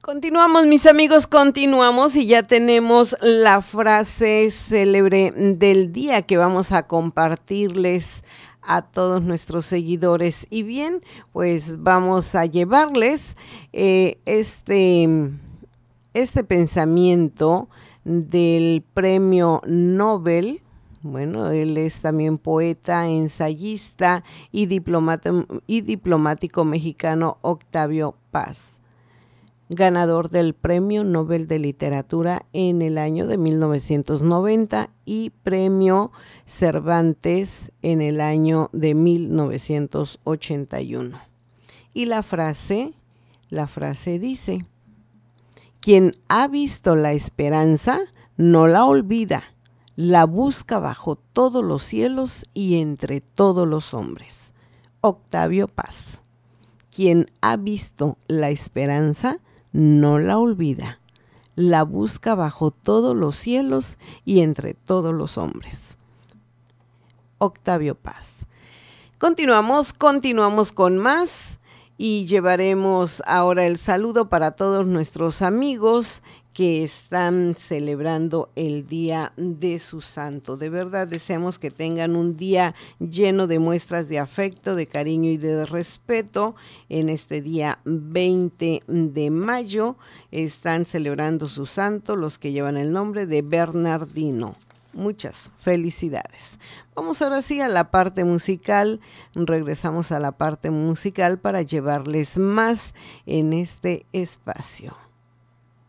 Continuamos, mis amigos, continuamos y ya tenemos la frase célebre del día que vamos a compartirles a todos nuestros seguidores. Y bien, pues vamos a llevarles este pensamiento del premio Nobel. Bueno, él es también poeta, ensayista y diplomático mexicano Octavio Paz, ganador del Premio Nobel de Literatura en el año de 1990 y Premio Cervantes en el año de 1981. Y la frase dice: quien ha visto la esperanza no la olvida, la busca bajo todos los cielos y entre todos los hombres. Octavio Paz. Quien ha visto la esperanza no la olvida, la busca bajo todos los cielos y entre todos los hombres. Octavio Paz. Continuamos con más y llevaremos ahora el saludo para todos nuestros amigos que están celebrando el día de su santo. De verdad deseamos que tengan un día lleno de muestras de afecto, de cariño y de respeto. En este día 20 de mayo están celebrando su santo los que llevan el nombre de Bernardino. Muchas felicidades. Vamos ahora sí a la parte musical. Regresamos a la parte musical para llevarles más en este espacio.